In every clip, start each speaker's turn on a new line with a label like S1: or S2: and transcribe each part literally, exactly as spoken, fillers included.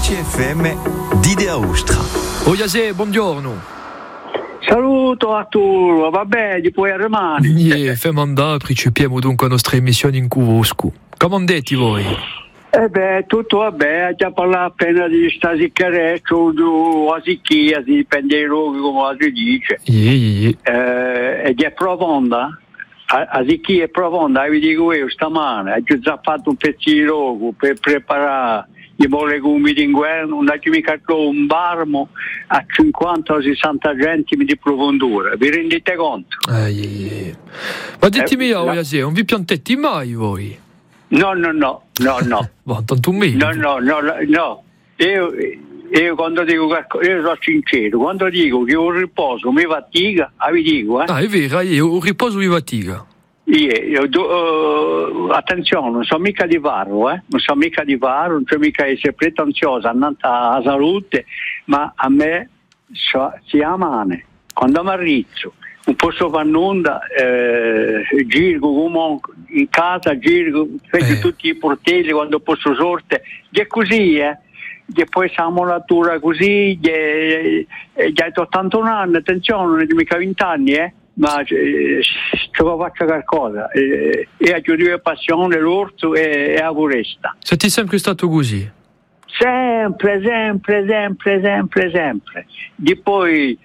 S1: C F M Dide Aostra.
S2: Oiase, buongiorno.
S3: Saluto Arturo, va bene, puoi armare.
S2: Yeah, fai mandare, principiamo dunque la nostra emissione in Cuvosco. Come andate voi?
S3: Eh beh, tutto va bene, già parlato appena di sta siccarezza o di sicchia, dipende dai luoghi come si dice.
S2: Yeah, yeah,
S3: yeah. Eh, ed è profonda, la sicchia è profonda, vi dico io stamane, ho già fatto un pezzo di rogo per preparare i legumi d'inverno, non ci mica un barmo a cinquanta o sessanta centimi di profondura, vi rendete conto?
S2: Eh, yeah, yeah. Ma ditemi, eh, Oiase, non vi piantete mai voi?
S3: No, no, no, no, no.
S2: Ma tanto me.
S3: No, no, no, no. Io, io quando dico che io sono sincero, quando dico che un riposo mi fatiga, vi dico, eh.
S2: Ah, è vero, io un riposo mi fatiga.
S3: Io, io, uh, attenzione, non sono mica di varo, eh? Non sono mica di varo, non sono mica essere pretenzioso, andando alla salute, ma a me so, si amane. Quando mi arrizzo, non posso fare nulla, eh, giro comunque in casa, giro, faccio eh. tutti i portelli quando posso sorte, è così, eh. E poi siamo natura così, e hai ottantuno anni, attenzione, non è mica venti anni, eh. Ma eh, ci faccio qualcosa, e eh, ho due passioni, l'orso e, e la foresta.
S2: Sei sempre stato così?
S3: Sempre, sempre, sempre, sempre, sempre. Di poi,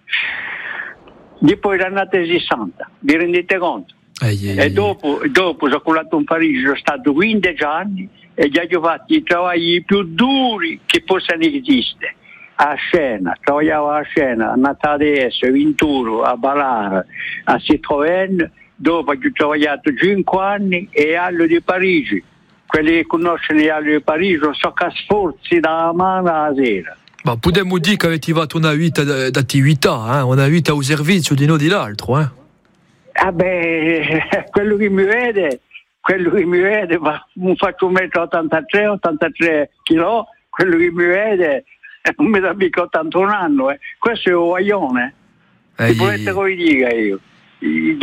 S3: di poi l'annata sessanta, vi rendete conto?
S2: Eh, yeah,
S3: e dopo, dopo sono colato in Parigi, sono stato quindici anni e già ho fatto i travagli più duri che possano esistere. A Scena, lavoravo a Scena, a Natale, a Vinturo, a Balara, a Citroën, dopo ho lavorato cinque anni e Allo di Parigi. Quelli che conoscono gli Allo di Parigi non so che sforzi da mano alla sera.
S2: Ma potremmo dire che avete fatto una vita d'attività, eh? Una vita al servizio di uno di l'altro, eh?
S3: Ah beh, quello che mi vede, quello che mi vede, ma non faccio un metro ottantatré, ottantatré kg, quello che mi vede non mi dà mica ottantuno anni, eh. Questo è un guaglione.
S2: Eh,
S3: volete che vi dica io?